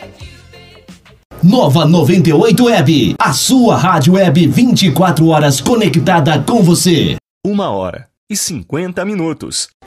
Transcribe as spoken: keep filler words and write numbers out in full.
Nova noventa e oito Web, a sua rádio web vinte e quatro horas conectada com você. Uma hora e cinquenta minutos.